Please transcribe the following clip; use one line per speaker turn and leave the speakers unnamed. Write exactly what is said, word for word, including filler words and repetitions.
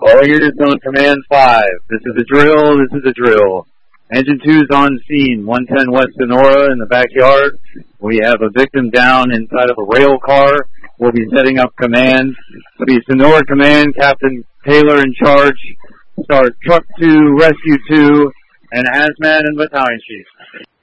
All units on Command five. This is a drill. This is a drill. Engine two's on scene, one ten West Sonora in the backyard. We have a victim down inside of a rail car. We'll be setting up command. It'll be Sonora Command, Captain Taylor in charge. Start Truck two, Rescue two, and Hazmat and Battalion Chief.